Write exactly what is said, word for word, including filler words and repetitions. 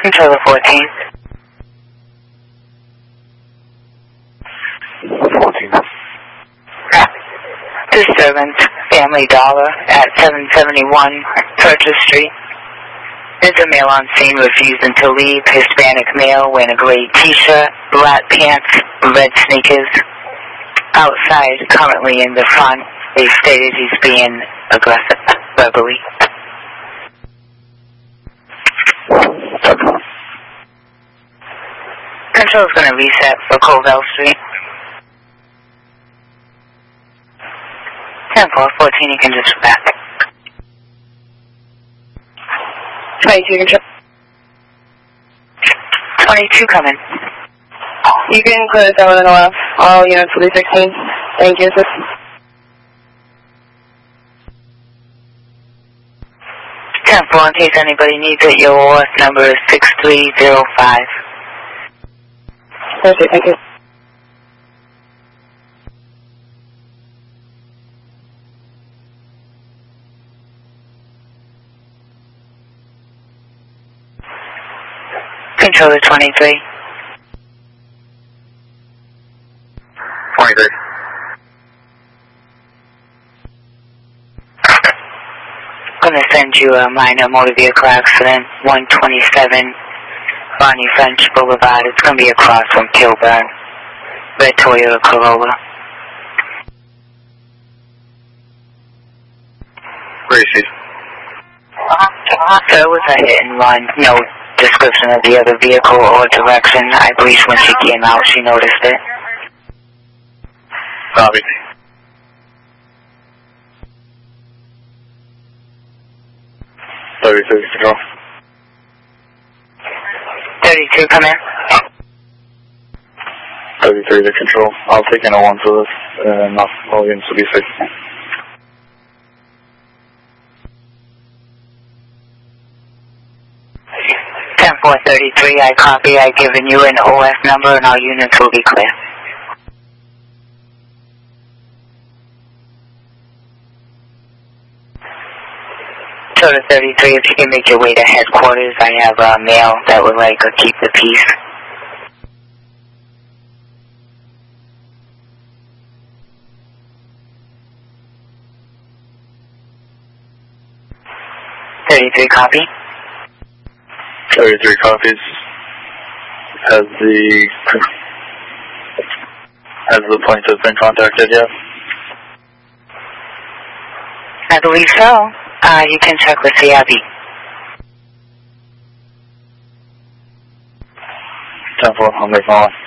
Until the fourteenth. fourteenth. Disturbance, Family Dollar at seven seventy-one Purchase Street. There's a male on scene refusing to leave. Hispanic male wearing a gray t-shirt, black pants, red sneakers. Outside, currently in the front, they stated he's being aggressive verbally. Control's going to reset for Colville Street. ten four fourteen, you can just back. twenty-two, control. twenty-two coming. You can clear the seven on the left. All units will be sixteen. Thank you, sir. ten four, in case anybody needs it, your O S number is six three zero five. Okay, thank you. Controller twenty-three. twenty-three. I'm going to send you a minor motor vehicle accident, one twenty-seven Bonnie French Boulevard. It's going to be across from Kilburn. Red Toyota Corolla. Gracie. So it was a hit and run. No description of the other vehicle or direction. I believe when she came out, she noticed it. Copy. thirty-three, control. thirty-two, come in. thirty-three to control. I'll take in a one for this, and uh, all units will be safe. ten four thirty-three, I copy. I've given you an O S number and all units will be clear. Total thirty-three, if you can make your way to headquarters, I have a mail that would like to keep the peace. thirty-three, copy. thirty-three copies. Has the has the plaintiff been contacted yet? I believe so. Uh, you can check with C I B. ten four, I'll make my one.